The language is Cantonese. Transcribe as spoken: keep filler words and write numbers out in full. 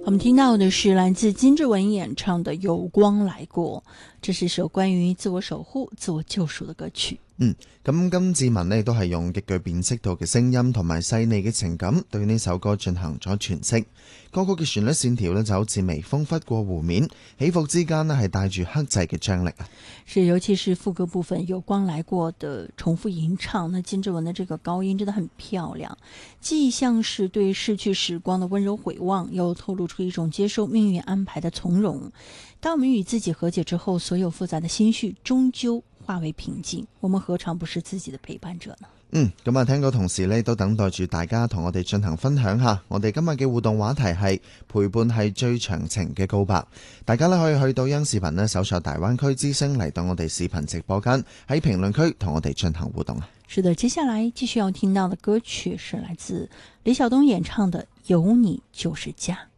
我們聽到的是來自金志文演唱的《有光來過》，這是首關於自我守護、自我救贖的歌曲。 嗯，咁金志文呢都係用極具辨識度嘅聲音同埋細膩嘅情感對呢首歌進行咗詮釋。歌曲嘅旋律線條呢就好似微風拂過湖面，起伏之間呢係帶住克制嘅張力啊。 是，尤其是副歌部分有光來過的重複吟唱，那金志文的這個高音真的很漂亮，既像是對逝去時光的溫柔回望，又透露出一種接受命運安排的從容。當我們與自己和解之後，所有複雜的心緒終究化為平靜，我們何嘗不是自己的陪伴者呢？ 嗯，咁啊，聽過同時呢都等待住大家同我哋進行分享下。我哋今日嘅互動話題係陪伴係最長情嘅告白。大家呢可以去到央視頻呢搜索大灣區之聲嚟到我哋視頻直播間，喺評論區同我哋進行互動啊。 是的，接下來繼續要聽到的歌曲是來自李曉東演唱的《有你就是家》。